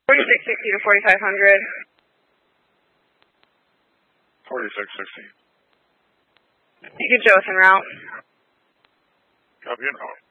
4660 to 4500. 4660. You get Joe en route. Copy en route.